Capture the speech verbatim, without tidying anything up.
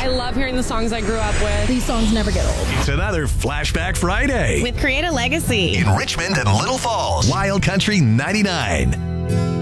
love hearing the songs I grew up with. These songs never get old. It's another Flashback Friday with Create a Legacy in Richmond and Little Falls. Wild Country ninety-nine.